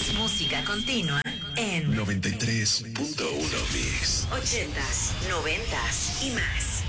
Más música continua en 93.1 Mix. 80s, 90s y más.